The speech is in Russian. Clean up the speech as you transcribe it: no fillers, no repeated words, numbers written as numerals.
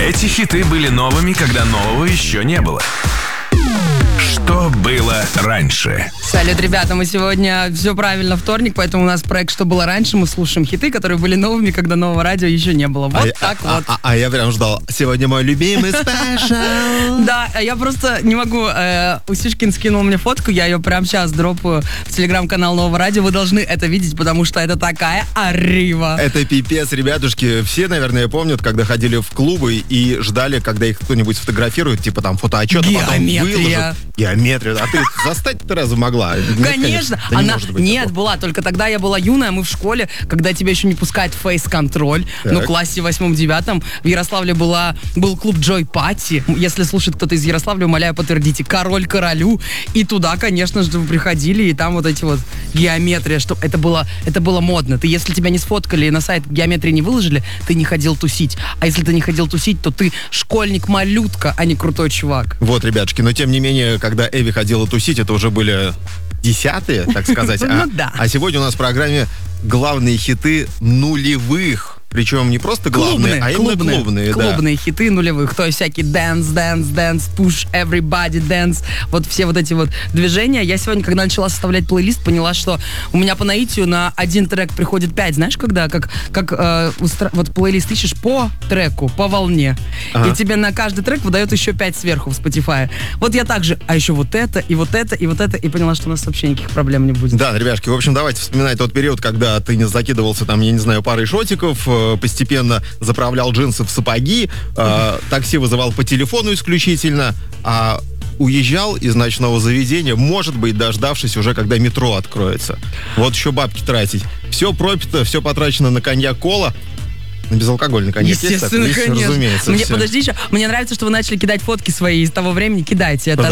Эти хиты были новыми, когда нового еще не было. Что было раньше? Салют, ребята, мы сегодня все правильно, вторник, поэтому у нас проект «Что было раньше». Мы слушаем хиты, которые были новыми, когда нового радио еще не было. Вот так вот. Я прям ждал. Сегодня мой любимый спешл. Да, я просто не могу. Усишкин скинул мне фотку, я ее прямо сейчас дропаю в телеграм-канал Нового радио. Вы должны это видеть, потому что это такая арива. Это пипец, ребятушки. Все, наверное, помнят, когда ходили в клубы и ждали, когда их кто-нибудь сфотографирует, типа там фотоотчет, а потом выложат. Геометрия. А ты застать-то разве могла? Конечно. Да она нет, была. Только тогда я была юная, мы в школе, когда тебя еще не пускают в фейс-контроль. Ну, в классе 8-9 в Ярославле был клуб Joy Party. Если слушает кто-то из Ярославля, умоляю, подтвердите. Король королю. И туда, конечно же, вы приходили, и там вот эти вот геометрия, что это было модно. Ты, если тебя не сфоткали и на сайт геометрии не выложили, ты не ходил тусить. А если ты не ходил тусить, то ты школьник-малютка, а не крутой чувак. Вот, ребятушки, но тем не менее, когда Эви ходила тусить, это уже были 10-е, так сказать. Ну да. А сегодня у нас в программе главные хиты нулевых. Причем не просто главные, а именно клубные. Клубные хиты нулевых. То есть всякие dance, push, everybody dance. Вот все вот эти вот движения. Я сегодня, когда начала составлять плейлист, поняла, что у меня по наитию на один трек приходит 5. Знаешь, когда? Вот плейлист ищешь по треку, по волне. Ага. И тебе на каждый трек выдает еще 5 сверху в Spotify. Вот я также, а еще вот это, и вот это, и вот это. И поняла, что у нас вообще никаких проблем не будет. Да, ребяшки, в общем, давайте вспоминать тот период, когда ты не закидывался там, я не знаю, парой шотиков, постепенно заправлял джинсы в сапоги, такси вызывал по телефону исключительно, а уезжал из ночного заведения, может быть, дождавшись уже, когда метро откроется. Вот еще бабки тратить. Все пропито, все потрачено на коньяк-кола. Безалкогольный коньяк есть? Естественно, конечно. Разумеется. Подожди еще. Мне нравится, что вы начали кидать фотки свои из того времени. Кидайте. Это